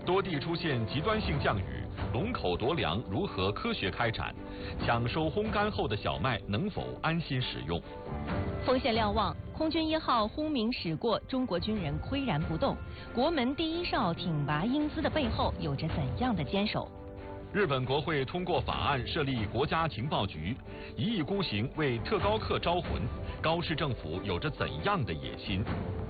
多地出现极端性降雨，龙口夺粮如何科学开展？抢收烘干后的小麦能否安心使用？ 锋线瞭望，空军1号轰鸣驶过，中国军人岿然不动。国门第1哨挺拔英姿的背后，有着怎样的坚守？ 日本国会通过法案设立国家情报局，1亿孤行为特高课招魂，高市政府有着怎样的野心？